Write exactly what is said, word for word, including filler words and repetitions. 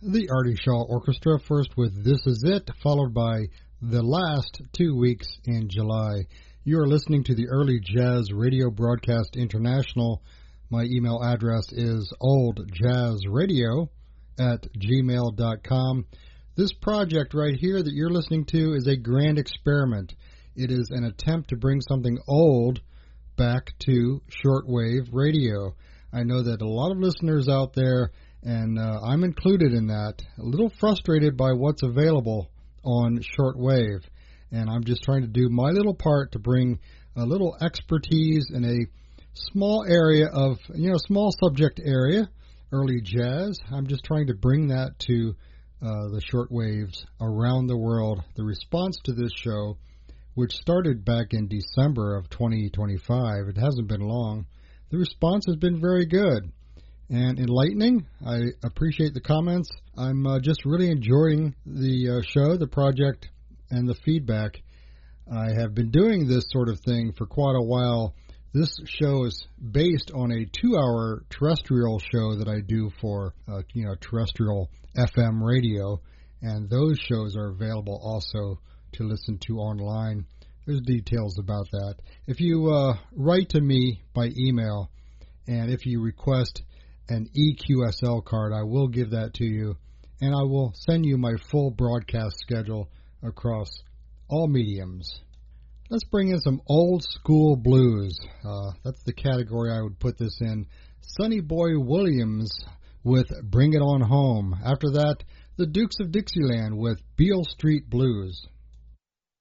the Artie Shaw Orchestra, first with This Is It, followed by the last two weeks in July. You are listening to the Early Jazz Radio Broadcast International. My email address is oldjazzradio at gmail dot com. This project right here that you're listening to is a grand experiment. It is an attempt to bring something old back to shortwave radio. I know that a lot of listeners out there, and uh, I'm included in that, a little frustrated by what's available on shortwave. And I'm just trying to do my little part to bring a little expertise in a small area of, you know, small subject area, early jazz. I'm just trying to bring that to uh, the shortwaves around the world. The response to this show, which started back in December of twenty twenty-five, it hasn't been long, the response has been very good and enlightening. I appreciate the comments. I'm uh, just really enjoying the uh, show, the project, and the feedback. I have been doing this sort of thing for quite a while. This show is based on a two-hour terrestrial show that I do for, uh, you know, terrestrial F M radio, and those shows are available also to listen to online. There's details about that. If you uh, write to me by email, and if you request an E Q S L card, I will give that to you, and I will send you my full broadcast schedule across all mediums. Let's bring in some old school blues. Uh, that's the category I would put this in. Sonny Boy Williams with Bring It On Home. After that, the Dukes of Dixieland with Beale Street Blues.